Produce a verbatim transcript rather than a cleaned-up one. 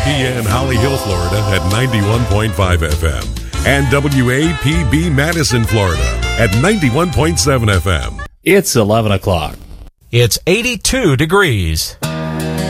P N Holly Hill, Florida at ninety-one point five F M and W A P B Madison, Florida at ninety-one point seven F M. It's eleven o'clock. It's eighty-two degrees.